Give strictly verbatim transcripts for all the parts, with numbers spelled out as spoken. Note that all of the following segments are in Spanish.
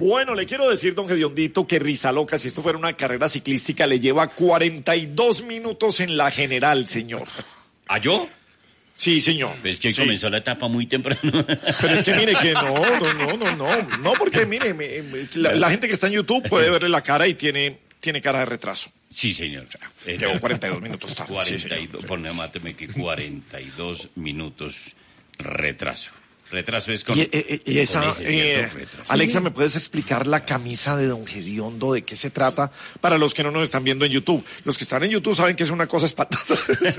Bueno, le quiero decir, don Gediondito, que Rizaloca, si esto fuera una carrera ciclística, le lleva cuarenta y dos minutos en la general, señor. ¿A yo? Sí, señor. Pues que sí. comenzó la etapa muy temprano. Pero es que mire que no, no, no, no, no, no, porque mire, me, me, la, la gente que está en YouTube puede verle la cara y tiene, tiene cara de retraso. Sí, señor. O sea, llevo cuarenta y dos minutos tarde. cuarenta y dos, sí, señor. ponme, máteme que cuarenta y dos minutos retraso. Retraso es con, Y, eh, y esa, con ese, eh, retraso. Alexa, ¿me puedes explicar la camisa de don Gediondo? ¿De qué se trata? Para los que no nos están viendo en YouTube. Los que están en YouTube saben que es una cosa espantosa.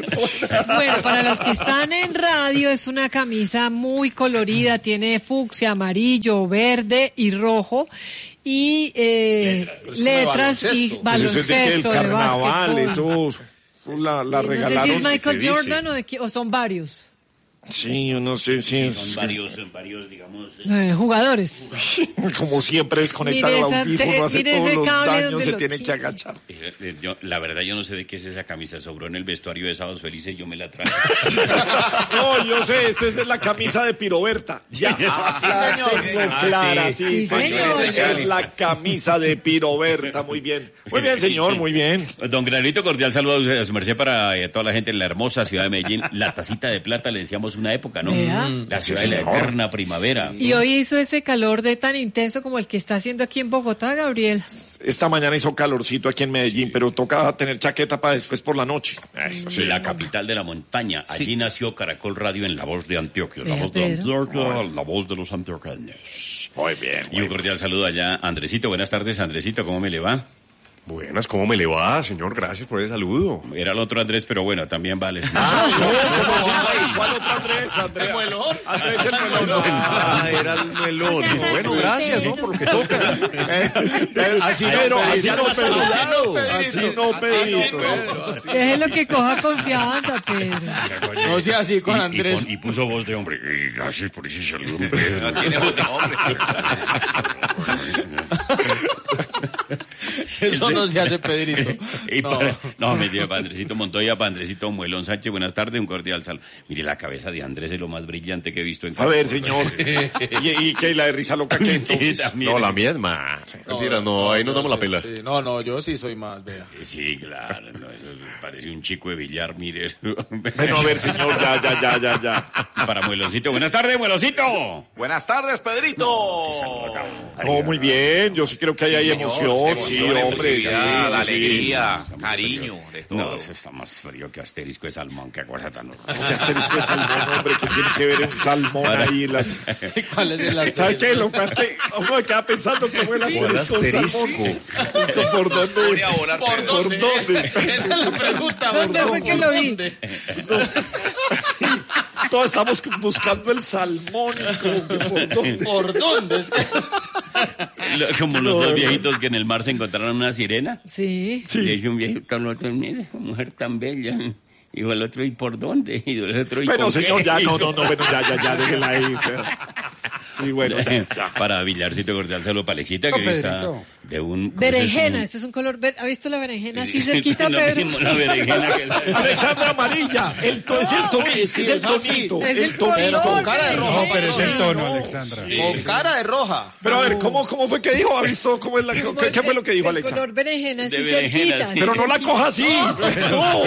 Bueno, para los que están en radio, es una camisa muy colorida. Tiene fucsia, amarillo, verde y rojo. Y eh, letras, letras y baloncesto. El carnaval, de eso, eso la, la no regalaron. No sé si es Michael Jordan o, de, o son varios. Sí, yo no sé si sí, son varios, son varios, digamos. Eh, jugadores. Como siempre, desconectar el audífono, hace todos los daños, se tiene que agachar. Eh, yo, la verdad, yo no sé de qué es esa camisa. Sobró en el vestuario de Sábados Felices y yo me la traje. No, yo sé, esta es la camisa de Piroberta. Ya, ah, sí, señor. tengo Ah, clara, sí, sí, sí, señor. señor. Es la camisa de Piroberta, muy bien. Muy bien, señor, muy bien. Don Granito, cordial saludo a su merced para eh, toda la gente en la hermosa ciudad de Medellín. La tacita de plata le decíamos una época, ¿no? ¿Vea? La ciudad de la eterna primavera. Y hoy hizo ese calor de tan intenso como el que está haciendo aquí en Bogotá, Gabriel. Esta mañana hizo calorcito aquí en Medellín, pero toca tener chaqueta para después por la noche. Eso sí, la capital de la montaña. Allí sí. Nació Caracol Radio en La Voz de Antioquia. La Vea, Voz de Pedro. Antioquia, la voz de los antioqueños. Muy bien. Y un cordial saludo allá, Andresito. Buenas tardes, Andresito. ¿Cómo me le va? Buenas, ¿cómo me le va, señor? Gracias por ese saludo. Era el otro Andrés, pero bueno, también vale. Ah, no, ¿cómo así? ¿Cuál otro Andrés? Andrés. ¿El muelón? Andrés el muelón. Ah, era el melón. O sea, Bueno, así, gracias, Pedro. ¿no? Por lo que toca. Eh, Así no, Pedro, así no, Pedro. Así Así no, Pedro. Déjelo que coja confianza, Pedro. No sea así con Y- Andrés. Y, pon- y puso voz de hombre. Y gracias por ese saludo. No tiene voz de hombre. Eso no se hace, Pedrito. Y No. para- no, me dio para Andresito Montoya, para Andresito Muelón Sánchez. Buenas tardes, un cordial saludo. Mire, la cabeza de Andrés es lo más brillante que he visto en A ver, Caracol. señor. ¿Y, y qué? ¿La de risa loca qué entonces? También. No, la mía es más. Mentira, no, ahí nos damos la pela. Sí, no, no, yo sí soy más, vea. Sí, claro, no, eso parece un chico de billar, mire. Bueno, a ver, señor, ya, ya, ya, ya, ya. Para Mueloncito. Buenas tardes, Mueloncito. Buenas tardes, Pedrito. Oh, muy bien. Yo sí creo que ahí hay emoción. Sí, hombre. Sí, la sí. alegría, cariño, de todo. No, eso está más frío que asterisco de salmón, qué cosa tan horrible. ¿Qué asterisco de salmón, hombre? ¿Qué tiene que ver un salmón ahí en las... ¿Cuál es el ¿Sabes qué? Lo que pasa es que uno me queda pensando que fue el asterisco de salmón. ¿Por dónde? Voy a volar, ¿Por Pedro. dónde? Esa es la pregunta. ¿Dónde fue que lo vi? Sí, todos estamos buscando el salmón. y como que ¿por dónde? ¿Por dónde? Es que- Lo- Como los dos viejitos que en el mar se encontraron una sirena. Sí. Y le dice un viejito al otro, mire, esa mujer tan bella. Y el otro, ¿y por dónde? Y el otro, ¿y Bueno, con señor, qué? ya, no, no, no, bueno, ya, ya, ya, déjela ahí. o sea. Sí, bueno, ya, ya. Para Villarcito cordial saludo para Alexita, que hoy está de un... Berenjena, este es un color verde. ¿Ha visto la berenjena así cerquita, Lo Pedro? mismo, la berenjena que la- Alexandra Amarilla, el to, es el tonito, es que es el tonito. Es el tonito. color, con cara de rojo. berenjena. Pero es el tono, Alexandra. Con cara de roja. Pero a ver, ¿cómo, cómo fue que dijo? ¿Ha visto cómo es la, Como qué, qué fue el- lo que dijo el Alexa? color berenjena, así De berenjena, cerquita. sí. Pero no la coja así. No.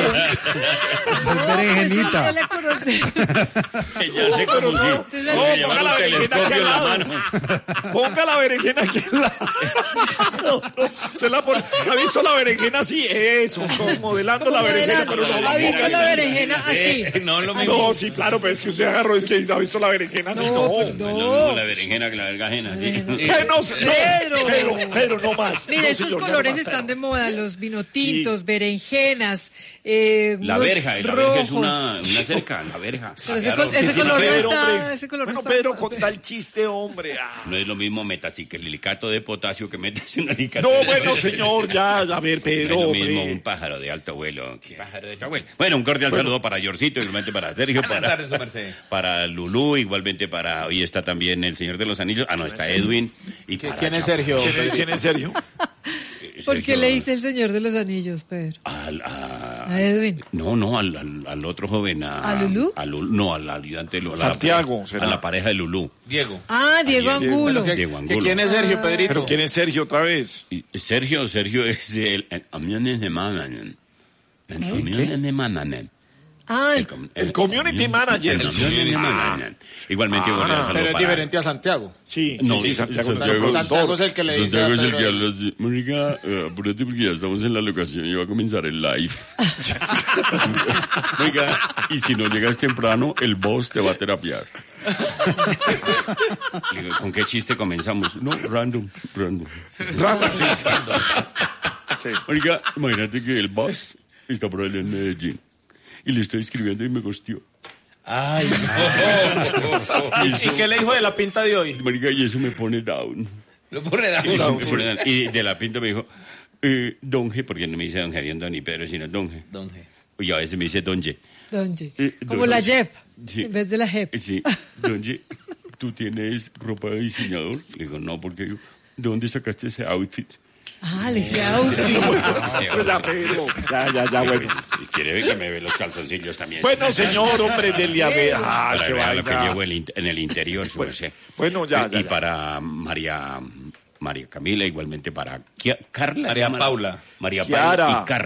Es berenjenita. Ese es el color de- Ya sé como si... no, como si llevara ponga la un berenjena aquí telescopio al en la lado. mano. Ponga la berenjena aquí al lado. No, no, se la pone. ¿Ha visto la berenjena así? Eso, como modelando como la berenjena, modelando. pero no ¿Ha visto la así. berenjena así? Sí, no, lo mismo. No, sí, claro, pero es que usted agarró, es que ha visto la berenjena así, no. No, No, es lo mismo la berenjena que la verga ajena, sí. Que no, se- no, Pedro. pero, pero no más. Mira, No, estos señor, ya colores no más. están de moda, los vinotintos, berenjenas, eh, La los verja, la verja es rojos. una, una cerca, la verja. Pero ese, Claro. col- ese ¿Qué tiene color que no ver, está, hombre? ese color Bueno, no está. Pedro, con tal chiste, hombre. Ah. No es lo mismo metaciclilicato de potasio que metaciclilicato No, de... bueno, señor, ya, a ver, No Pedro, es lo mismo hombre. un pájaro de alto vuelo. ¿Qué pájaro de alto vuelo? Bueno, un cordial saludo para Yorcito, igualmente para Sergio, Buenas para, tardes, su merced. para Lulú, igualmente para... Hoy está también el Señor de los Anillos. Ah, no, está Edwin. Y ¿Qui- para ¿Quién es Chapa. Sergio? ¿Quién es, quién es Sergio? ¿Por qué Sergio- le dice el Señor de los Anillos, Pedro? Al, a, A Edwin. No, no, al, al, al otro joven. ¿A, ¿A Lulú? a Lulú, no, al ayudante de Lulú. a la Santiago, pareja- será. A la pareja de Lulú. Diego. Ah, Diego Diego. Angulo. ¿Qué- Diego qué- Angulo. ¿Quién es Sergio, Pedrito? Pero ¿quién es Sergio otra vez? Y Sergio, Sergio es el... el community manager. El community manager. Ah, el- com- El community manager. El community Ah. manager. Igualmente, Ah, cordial saludo Pero es para- diferente a Santiago. Sí, No, sí, sí, Santiago. Santiago- Santiago es el que le dice Santiago a es el Pedro que ahí. habla así. Mónica, eh, apúrate porque ya estamos en la locación y va a comenzar el live. Oiga, y si no llegas temprano, el boss te va a terapiar. Le digo, ¿con qué chiste comenzamos? No, random, random. Random, sí. Sí. Oiga, imagínate que el boss está por allá en Medellín. Y le estoy escribiendo y me gosteó. Ay, no. ¿Y, y qué le dijo de la pinta de hoy? Marica, y eso me pone down. Lo pone de Y, eso me pone down. Y de la pinta me dijo, eh, Donge, porque no me dice Don Gerión, Don ni Pedro, sino Donge. Donge. Y a veces me dice Donge. Donde. Eh, Como don- la Jep, Sí. en vez de la Jep. Eh, Sí, Donge, ¿tú tienes ropa de diseñador? Le digo, no, porque yo, ¿de dónde sacaste ese outfit? Ah, le dice outfit. Pues ya, Pedro. Ya, ya, ya, bueno. Si quiere ver que me ve los calzoncillos también. Bueno, señor, hombre, dele a ver. Ah, Para qué que vea lo que vaina. llevo en el in- en el interior, su Bueno, merced. bueno, ya, Eh, ya, Y ya. para María, María Camila, igualmente para Kia- Carla. María ¿cómo la- Paula. María Kiara. Paula y Carla.